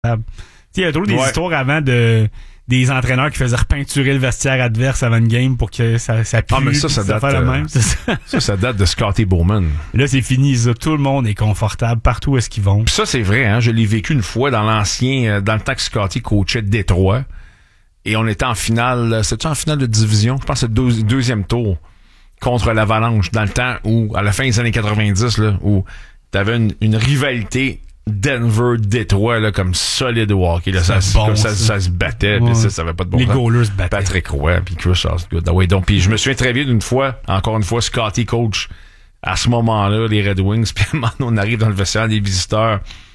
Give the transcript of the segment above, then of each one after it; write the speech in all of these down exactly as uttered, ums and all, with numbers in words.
Il y a toujours des ouais. histoires avant de des entraîneurs qui faisaient repeinturer le vestiaire adverse avant une game pour que ça, ça pue. Ah, mais ça, ça date, euh, même, ça. ça, ça date de Scotty Bowman. Là, c'est fini, ça. Tout le monde est confortable partout où est-ce qu'ils vont. Puis ça, c'est vrai, hein. Je l'ai vécu une fois dans l'ancien, euh, dans le temps que Scotty coachait Détroit. Et on était en finale, c'était en finale de division? Je pense que c'est le deux, deuxième tour contre l'Avalanche, dans le temps où, à la fin des années quatre-vingt-dix, là, où t'avais une, une rivalité Denver-Détroit, là, comme solide au hockey, là. Ça, bon, comme ça, ça. ça, ça se battait, ouais. puis ça, ça avait pas de bon Les sens. goalers se battaient. Patrick Roy, puis Chris Osgood. Ah ouais, donc, puis je me souviens très bien d'une fois, encore une fois, Scotty coach, à ce moment-là, les Red Wings, puis on arrive dans le vestiaire des visiteurs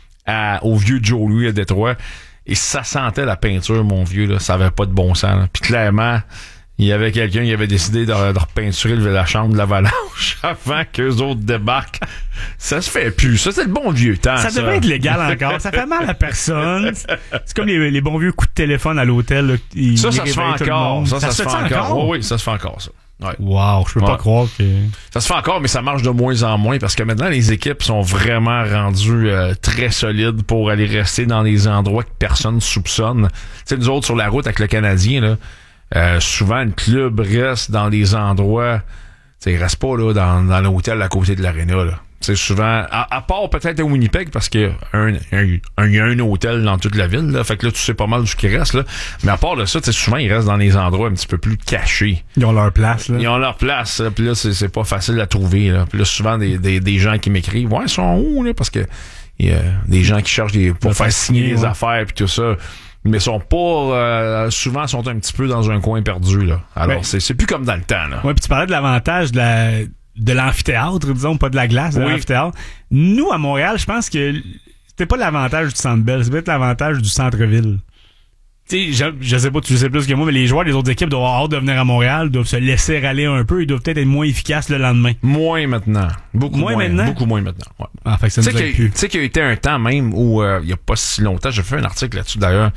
à, au vieux Joe Louis à Détroit, et ça sentait la peinture, mon vieux, là. Ça avait pas de bon sens, là. Puis clairement, il y avait quelqu'un qui avait décidé de, de repeinturer la chambre de l'Avalanche avant qu'eux autres débarquent. Ça se fait plus. Ça, c'est le bon vieux temps. Ça, ça. devait être légal encore. Ça fait mal à personne. C'est comme les, les bons vieux coups de téléphone à l'hôtel. Là, ils, Ça, ils ça se fait encore. Ça, ça, ça se fait encore. encore? Oui, oui, ça se fait encore, ça. Ouais. Wow, je peux ouais. pas croire que... Ça se fait encore, mais ça marche de moins en moins parce que maintenant, les équipes sont vraiment rendues euh, très solides pour aller rester dans des endroits que personne soupçonne. Tu sais, nous autres, sur la route avec le Canadien, là, Euh, souvent, le club reste dans des endroits... Tu sais, il reste pas là dans, dans l'hôtel à côté de l'aréna, là. Tu sais, souvent... À, à part peut-être à Winnipeg, parce qu'il y a un, un, un, y a un hôtel dans toute la ville, là. Fait que là, tu sais pas mal de ce qui reste, là. Mais à part de ça, tu sais, souvent, ils restent dans des endroits un petit peu plus cachés. Ils ont leur place, là. Ils ont leur place, là. Puis là, c'est, c'est pas facile à trouver, là. Puis là, souvent, des, des, des gens qui m'écrivent, ouais, ils sont où, là? Parce que il y a des gens qui cherchent des, pour faire signer des ouais. affaires, puis tout ça. Mais sont pas euh, souvent sont un petit peu dans un coin perdu là. Alors ouais. c'est c'est plus comme dans le temps là. Ouais, puis tu parlais de l'avantage de la de l'amphithéâtre, disons, pas de la glace, de oui. l'amphithéâtre. Nous à Montréal, je pense que c'était pas l'avantage du Centre Bell, c'est peut-être l'avantage du centre-ville. Tu sais, je, je sais pas, tu sais plus que moi, mais les joueurs des autres équipes doivent avoir hâte de venir à Montréal, doivent se laisser aller un peu, ils doivent peut-être être moins efficaces le lendemain. Moins maintenant. Beaucoup moins, moins maintenant. Beaucoup moins maintenant. Ouais. Ah, fait que ça nous aide plus. Tu sais qu'il y a été un temps même où, euh, il y a pas si longtemps, j'ai fait un article là-dessus d'ailleurs,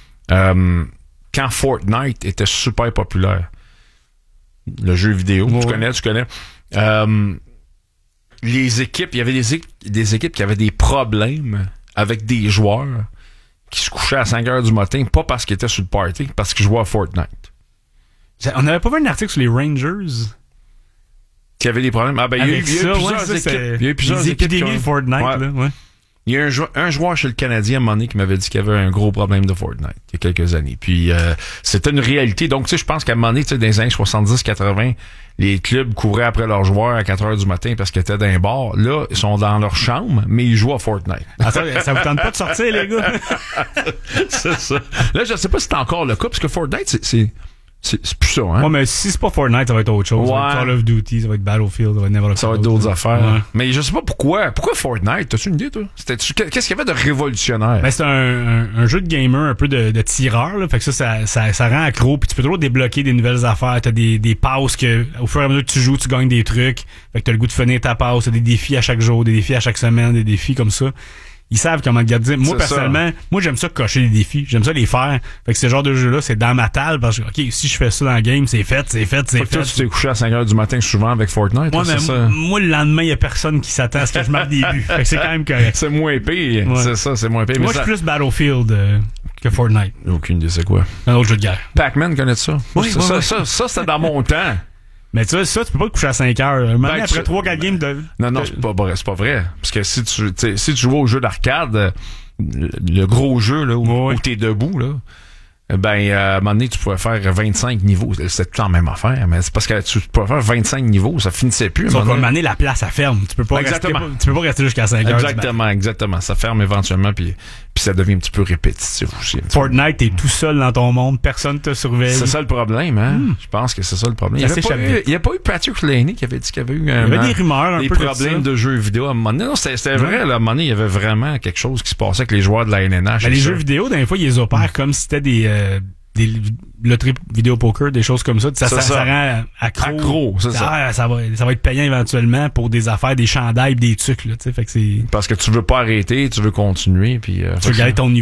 euh, quand Fortnite était super populaire. Le jeu vidéo, ouais. tu connais, tu connais. Euh, les équipes, il y avait des, des équipes qui avaient des problèmes avec des joueurs qui se couchaient à cinq heures du matin, pas parce qu'ils étaient sur le party, parce qu'ils jouaient à Fortnite. On n'avait pas vu un article sur les Rangers qui avaient des problèmes. Ah ben il y a eu plusieurs équipes. Il y a eu plusieurs équipes qui ont... de Fortnite, ouais. là, ouais. Il y a un, jou- un joueur chez le Canadien à un moment donné qui m'avait dit qu'il y avait un gros problème de Fortnite il y a quelques années. Puis euh, c'était une réalité. Donc tu sais, je pense qu'à un moment donné, tu sais, dans les années soixante-dix quatre-vingts, les clubs couraient après leurs joueurs à quatre heures du matin parce qu'ils étaient dans un bar. Là, ils sont dans leur chambre, mais ils jouent à Fortnite. Ah, ça, ça vous tente pas de sortir, les gars? C'est ça. Là, je sais pas si c'est encore le cas, parce que Fortnite, c'est... c'est C'est, c'est plus ça, hein? Ouais, mais si c'est pas Fortnite, ça va être autre chose. Ouais. Ça va être Call of Duty, ça va être Battlefield, ça va être Never Ça va être d'autres affaires. Ouais. Mais je sais pas pourquoi. Pourquoi Fortnite? T'as-tu une idée, toi? C'était, qu'est-ce qu'il y avait de révolutionnaire? Ben, c'est un, un, un jeu de gamer, un peu de, de tireur, là. Fait que ça, ça, ça, ça rend accro. Puis tu peux toujours débloquer des nouvelles affaires. T'as des, des passes que, au fur et à mesure que tu joues, tu gagnes des trucs. Fait que t'as le goût de finir ta passe. T'as des défis à chaque jour, des défis à chaque semaine, des défis comme ça. Ils savent comment te garder. Moi, c'est personnellement, ça. moi, j'aime ça cocher les défis. J'aime ça les faire. Fait que ce genre de jeu-là, c'est dans ma table parce que, OK, si je fais ça dans le game, c'est fait, c'est fait, c'est fait. fait. Toi, tu t'es couché à cinq heures du matin souvent avec Fortnite. Ouais, c'est mais ça? Moi, le lendemain, il y a personne qui s'attend à ce que je marque des buts. Fait que c'est quand même correct. C'est moins pire. Ouais. C'est ça, c'est moins pire. Moi, je suis plus Battlefield euh, que Fortnite. Aucune idée, c'est quoi? Un autre jeu de guerre. Pac-Man, connais-tu ça? Oui, ça, oui, ça, oui. ça, ça, c'était dans mon temps. Mais tu vois, ça, tu peux pas te coucher à cinq heures. Ben, après tu... trois quatre games de... Non, non, c'est pas, c'est pas vrai. Parce que si tu, si tu joues au jeu d'arcade, le, le gros jeu, là, où, oui. où t'es debout, là, ben, à un moment donné, tu pouvais faire vingt-cinq niveaux. C'était tout en même affaire, mais c'est parce que tu pouvais faire vingt-cinq niveaux, ça finissait plus. Sauf qu'à un moment donné, la place, ça ferme. Tu peux pas exactement. rester, tu peux pas rester jusqu'à cinq heures. Exactement, exactement. Ça ferme éventuellement, puis, puis ça devient un petit peu répétitif aussi. Fortnite, t'es tout seul dans ton monde, personne te surveille. C'est ça le problème, hein? Mm. Je pense que c'est ça le problème. Il n'y a, a pas eu Patrick Laney qui avait dit qu'il y avait eu un, il y avait des rumeurs, un des peu problèmes de, de jeux vidéo à un moment donné. Non, c'était, c'était vrai, là, à un moment donné, il y avait vraiment quelque chose qui se passait avec les joueurs de la N N H. Ben, les jeux vidéo, des fois, ils les opèrent mm. comme si c'était des... Euh, des loteries vidéo poker, des choses comme ça, ça, ça, ça, ça rend accro. Accro, c'est ça. Ah, ça va, ça va être payant éventuellement pour des affaires, des chandails, des trucs là, tu sais, fait que c'est. Parce que tu veux pas arrêter, tu veux continuer, puis. Euh, tu veux garder ton niveau.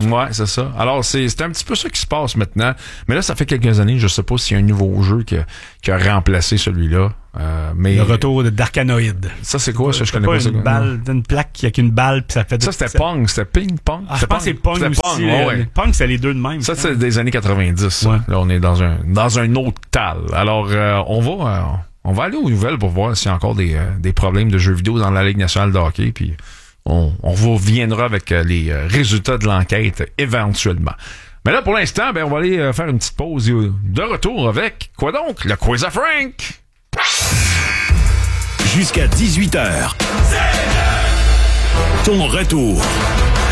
Ouais, c'est ça. Alors, c'est, c'est un petit peu ça qui se passe maintenant. Mais là, ça fait quelques années, je sais pas s'il y a un nouveau jeu qui a, qui a remplacé celui-là. Euh, mais le retour de d'Arcanoïde. Ça, c'est quoi? Ça, je connais pas pas ça. Une balle, une plaque avec une balle, puis ça fait... Ça, c'était Pong. C'était Ping-Pong. Ah, je pense que c'est Pong aussi. Pong, euh, ouais. Pong, c'est les deux de même. Ça, c'est des années quatre-vingt-dix. Ouais. Là, on est dans un, dans un autre tal. Alors, euh, on va, euh, on va aller aux nouvelles pour voir s'il y a encore des, euh, des problèmes de jeux vidéo dans la Ligue nationale de hockey, puis on, on vous reviendra avec euh, les euh, résultats de l'enquête éventuellement. Mais là, pour l'instant, ben, on va aller euh, faire une petite pause et, euh, de retour avec, quoi donc? Le Quiz à Frank! Jusqu'à dix-huit heures. Ton retour